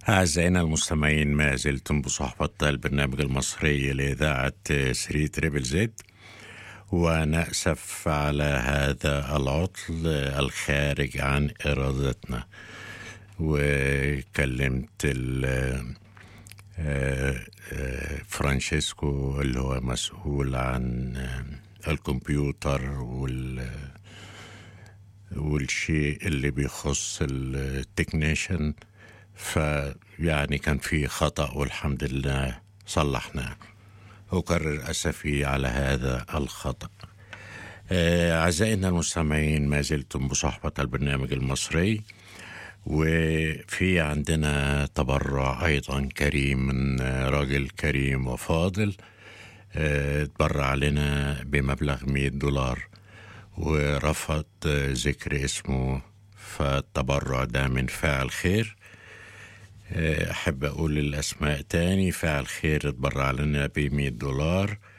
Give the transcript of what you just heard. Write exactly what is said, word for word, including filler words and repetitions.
أعزائنا المستمعين، ما زلتم بصحبة البرنامج المصري لإذاعة ثري تريبل زد، ونأسف على هذا العطل الخارج عن إرادتنا. وكلمت فرانشيسكو اللي هو مسؤول عن الكمبيوتر وال والشيء اللي بيخص التكنيشن، فيعني كان في خطأ والحمد لله صلحناه. أكرر أسفي على هذا الخطأ. أعزائنا المستمعين، ما زلتم بصحبة البرنامج المصري، وفي عندنا تبرع أيضا كريم من راجل كريم وفاضل تبرع لنا بمبلغ مئة دولار ورفض ذكر اسمه، فالتبرع ده من فاعل خير. أحب أقول الأسماء تاني: فاعل خير تبرع لنا بمئة دولار،